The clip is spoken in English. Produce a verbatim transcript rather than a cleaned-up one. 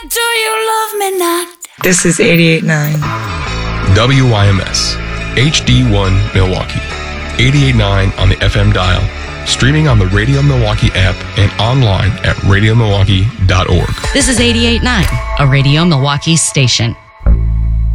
do you love me not? This is eighty-eight point nine. W Y M S, H D one Milwaukee, eighty-eight point nine on the F M dial, streaming on the Radio Milwaukee app and online at radio milwaukee dot org. This is eighty-eight point nine, a Radio Milwaukee station.